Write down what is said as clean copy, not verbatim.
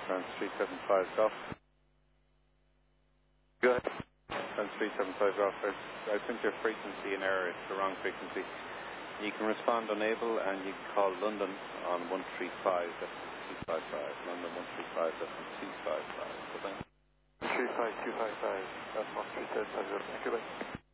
France 375 Golf. Good. France 375 Golf. I think your frequency in error. It's the wrong frequency. You can respond unable and you can call London on 135. That's 255. London 135. That's 255. So then. 35255. That's 1375. Thank you, bye.